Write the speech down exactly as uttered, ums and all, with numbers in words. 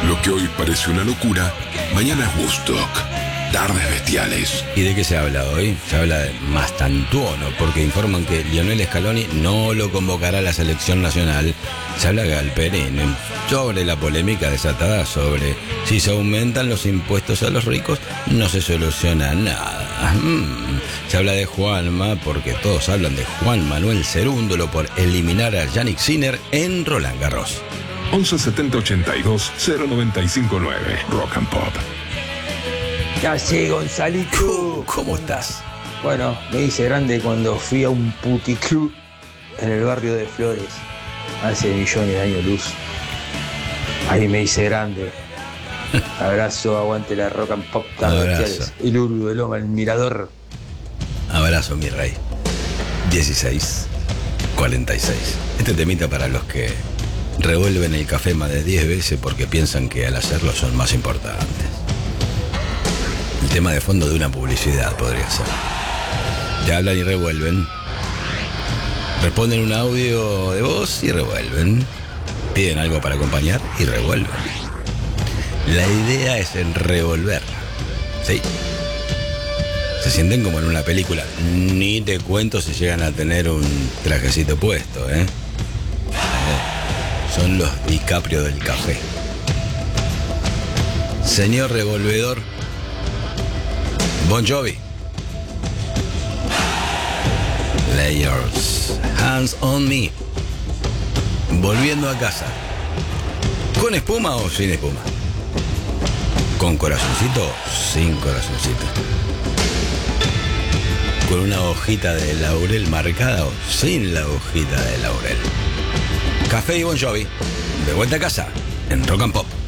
Lo que hoy parece una locura, mañana es Woodstock. Tardes bestiales. ¿Y de qué se habla hoy? Se habla de Mastantuono, porque informan que Lionel Scaloni no lo convocará a la selección nacional. Se habla Galperín sobre la polémica desatada sobre si se aumentan los impuestos a los ricos, no se soluciona nada. Mm. Se habla de Juanma, porque todos hablan de Juan Manuel Cerúndolo por eliminar a Yannick Sinner en Roland Garros. once setenta ochenta y dos cero noventa y cinco nueve Rock and Pop. Ya sé, Gonzalito. ¿Cómo estás? Bueno, me hice grande cuando fui a un puticlub en el barrio de Flores, hace millones de años luz. Ahí me hice grande. Abrazo, aguante la Rock and Pop. Abrazo. El Uru de Loma, el Mirador. Abrazo, mi rey. dieciséis cuarenta y seis. Este temita para los que revuelven el café más de diez veces porque piensan que al hacerlo son más importantes. El tema de fondo de una publicidad podría ser. Te hablan y revuelven. Responden un audio de voz y revuelven. Piden algo para acompañar y revuelven. La idea es en revolver. ¿Sí? Se sienten como en una película. Ni te cuento si llegan a tener un trajecito puesto, ¿eh? Son los DiCaprio del café. Señor revolvedor Bon Jovi. Layers, Hands on Me. Volviendo a casa. ¿Con espuma o sin espuma? ¿Con corazoncito o sin corazoncito? ¿Con una hojita de laurel marcada o sin la hojita de laurel? Café y Bon Jovi. De vuelta a casa en Rock and Pop.